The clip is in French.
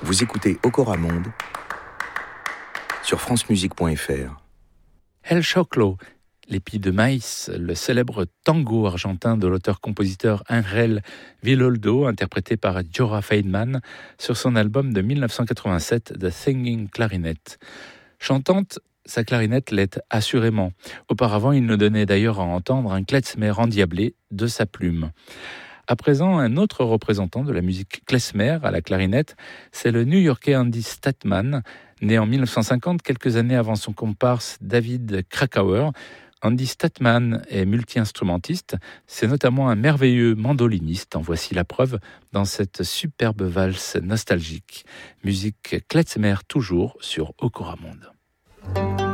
Vous écoutez Okora Monde sur francemusique.fr. El Choclo, l'épi de maïs, le célèbre tango argentin de l'auteur-compositeur Ángel Villoldo, interprété par Jorah Feynman sur son album de 1987, The Singing Clarinet. Chantante, sa clarinette l'est assurément. Auparavant, il nous donnait d'ailleurs à entendre un klezmer endiablé de sa plume. À présent, un autre représentant de la musique klezmer à la clarinette, c'est le New-Yorkais Andy Statman, né en 1950, quelques années avant son comparse David Krakauer. Andy Statman est multi-instrumentiste, c'est notamment un merveilleux mandoliniste, en voici la preuve dans cette superbe valse nostalgique. Musique klezmer toujours sur Okora Monde.